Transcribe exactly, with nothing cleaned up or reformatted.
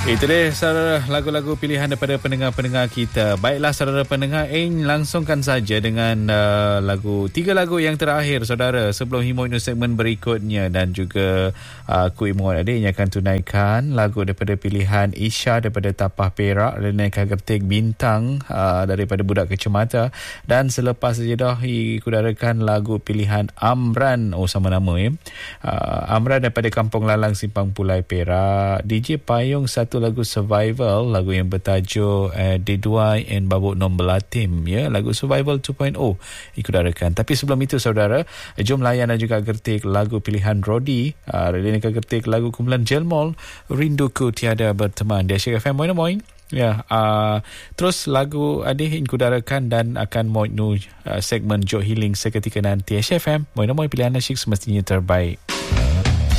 Itu dia saudara, lagu-lagu pilihan daripada pendengar-pendengar kita. Baiklah saudara pendengar, Ain langsungkan saja dengan uh, lagu tiga lagu yang terakhir saudara sebelum Himoinu segmen berikutnya, dan juga uh, aku Imon adiknya akan tunaikan lagu daripada pilihan Isha daripada Tapah Perak, Reneka Gertik Bintang uh, daripada Budak Kecamata, dan selepas saja dah ikudarakan lagu pilihan Amran, oh sama nama ya, uh, Amran daripada Kampung Lalang Simpang Pulai Perak. D J Payung satu lagu Survival, lagu yang bertajuk uh, Deduai and Babuk Nom Belatim ya, lagu Survival dua titik kosong ikudarakan. Tapi sebelum itu saudara, jom layan dan juga gertik lagu pilihan Rodi, uh, Reneka Gertik lagu kumpulan Jelmol, Rinduku Tiada Berteman di Asyik F M. Moin moin. Ya, uh, terus lagu adik ikudarakan dan akan moinu uh, segmen Jok Healing seketika nanti. Asyik F M. Moin moin, pilihan asyik semestinya terbaik.